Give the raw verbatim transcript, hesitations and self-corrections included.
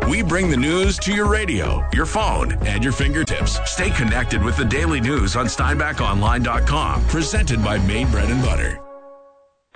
We bring the news to your radio, your phone, and your fingertips. Stay connected with the daily news on Steinbach Online dot com, presented by Maine Bread and Butter.